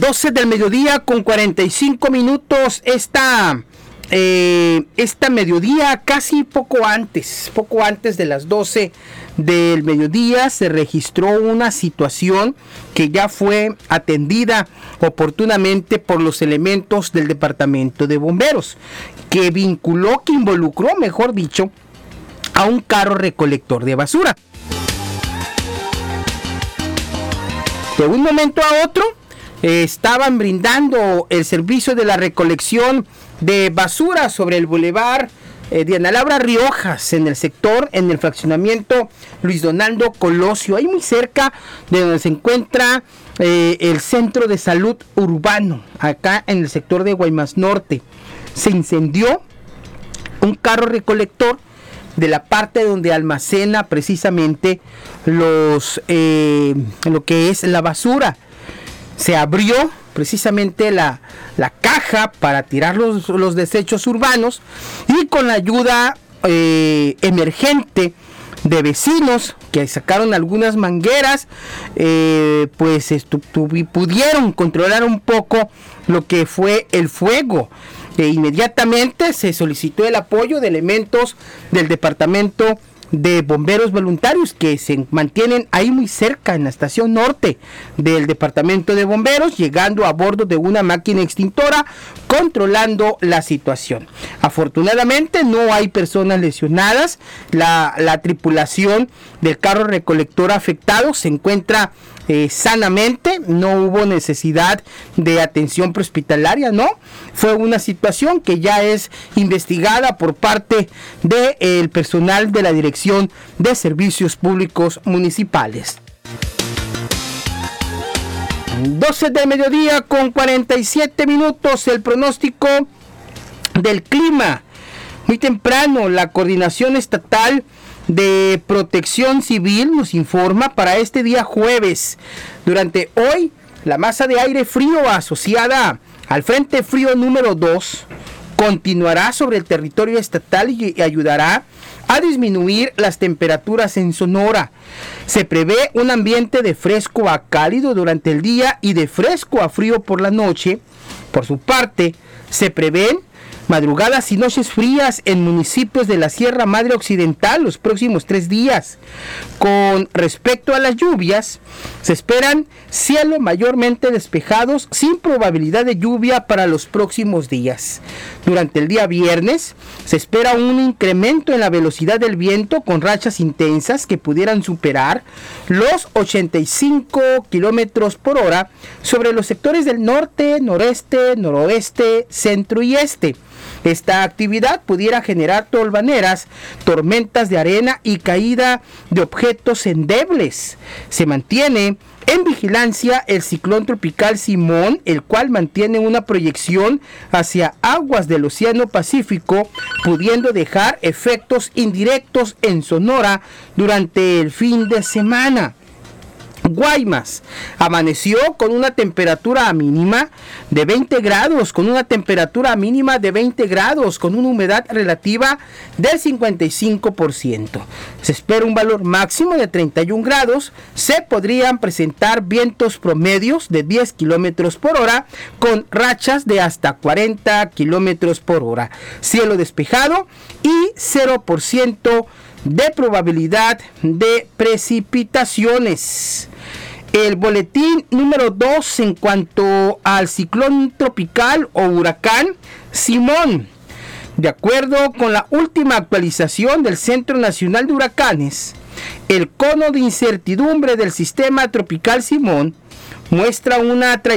12 del mediodía con 45 minutos. Esta mediodía, casi poco antes de las 12 del mediodía, se registró una situación que ya fue atendida oportunamente por los elementos del Departamento de Bomberos, que involucró, mejor dicho, a un carro recolector de basura. De un momento a otro, estaban brindando el servicio de la recolección de basura sobre el bulevar Diana Laura Riojas, en el fraccionamiento Luis Donaldo Colosio, ahí muy cerca de donde se encuentra el centro de salud urbano, acá en el sector de Guaymas Norte. Se incendió un carro recolector de la parte donde almacena precisamente lo que es la basura. Se abrió precisamente la caja para tirar los desechos urbanos, y con la ayuda emergente de vecinos que sacaron algunas mangueras, pudieron controlar un poco lo que fue el fuego. Inmediatamente se solicitó el apoyo de elementos del Departamento de Bomberos Voluntarios, que se mantienen ahí muy cerca en la estación norte del Departamento de Bomberos, llegando a bordo de una máquina extintora, controlando la situación. Afortunadamente no hay personas lesionadas. La tripulación del carro recolector afectado se encuentra sanamente, no hubo necesidad de atención prehospitalaria, no, fue una situación que ya es investigada por parte del personal de la Dirección de Servicios Públicos Municipales. 12 de mediodía con 47 minutos, el pronóstico del clima. Muy temprano, la Coordinación Estatal de Protección Civil nos informa para este día jueves. Durante hoy, la masa de aire frío asociada al Frente Frío número 2 continuará sobre el territorio estatal y ayudará a disminuir las temperaturas en Sonora. Se prevé un ambiente de fresco a cálido durante el día y de fresco a frío por la noche. Por su parte, se prevén madrugadas y noches frías en municipios de la Sierra Madre Occidental los próximos 3 días. Con respecto a las lluvias, se esperan cielos mayormente despejados sin probabilidad de lluvia para los próximos días. Durante el día viernes, se espera un incremento en la velocidad del viento con rachas intensas que pudieran superar los 85 kilómetros por hora sobre los sectores del norte, noreste, noroeste, centro y este. Esta actividad pudiera generar tolvaneras, tormentas de arena y caída de objetos endebles. Se mantiene en vigilancia el ciclón tropical Simón, el cual mantiene una proyección hacia aguas del Océano Pacífico, pudiendo dejar efectos indirectos en Sonora durante el fin de semana. Guaymas amaneció con una temperatura mínima de 20 grados, con una humedad relativa del 55%. Se espera un valor máximo de 31 grados. Se podrían presentar vientos promedios de 10 kilómetros por hora con rachas de hasta 40 kilómetros por hora. Cielo despejado y 0% de probabilidad de precipitaciones. El boletín número 2 en cuanto al ciclón tropical o huracán Simón. De acuerdo con la última actualización del Centro Nacional de Huracanes, el cono de incertidumbre del sistema tropical Simón muestra una trayectoria